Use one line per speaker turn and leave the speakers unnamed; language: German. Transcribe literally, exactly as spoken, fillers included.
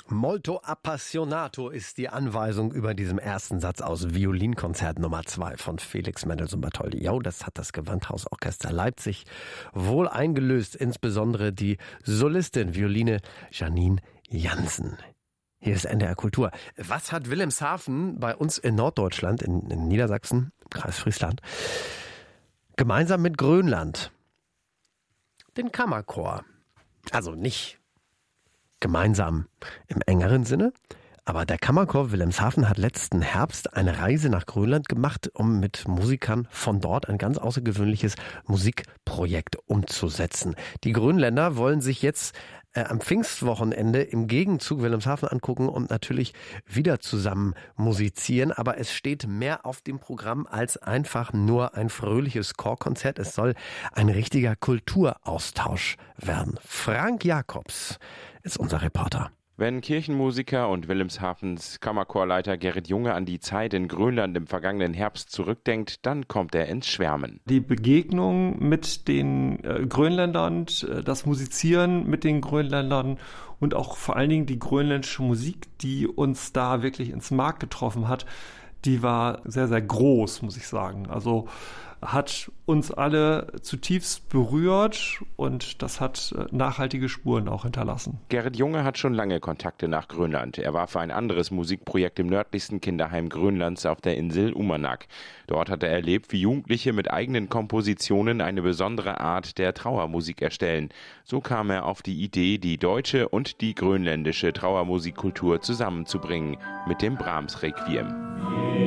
Molto appassionato ist die Anweisung über diesem ersten Satz aus Violinkonzert Nummer zwei von Felix Mendelssohn-Bartholdy. Jo, das hat das Gewandhausorchester Leipzig wohl eingelöst, insbesondere die Solistin Violine Janine Jansen. Hier ist N D R Kultur. Was hat Wilhelmshaven bei uns in Norddeutschland, in, in Niedersachsen, im Kreis Friesland, gemeinsam mit Grönland? Den Kammerchor. Also nicht gemeinsam im engeren Sinne. Aber der Kammerchor Wilhelmshaven hat letzten Herbst eine Reise nach Grönland gemacht, um mit Musikern von dort ein ganz außergewöhnliches Musikprojekt umzusetzen. Die Grönländer wollen sich jetzt äh, am Pfingstwochenende im Gegenzug Wilhelmshaven angucken und natürlich wieder zusammen musizieren. Aber es steht mehr auf dem Programm als einfach nur ein fröhliches Chorkonzert. Es soll ein richtiger Kulturaustausch werden. Frank Jacobs ist unser Reporter.
Wenn Kirchenmusiker und Wilhelmshavens Kammerchorleiter Gerrit Junge an die Zeit in Grönland im vergangenen Herbst zurückdenkt, dann kommt er ins Schwärmen.
Die Begegnung mit den äh, Grönländern, das Musizieren mit den Grönländern und auch vor allen Dingen die grönländische Musik, die uns da wirklich ins Mark getroffen hat, die war sehr, sehr groß, muss ich sagen. Also hat uns alle zutiefst berührt und das hat nachhaltige Spuren auch hinterlassen.
Gerrit Junge hat schon lange Kontakte nach Grönland. Er war für ein anderes Musikprojekt im nördlichsten Kinderheim Grönlands auf der Insel Uummannaq. Dort hat er erlebt, wie Jugendliche mit eigenen Kompositionen eine besondere Art der Trauermusik erstellen. So kam er auf die Idee, die deutsche und die grönländische Trauermusikkultur zusammenzubringen mit dem Brahms-Requiem.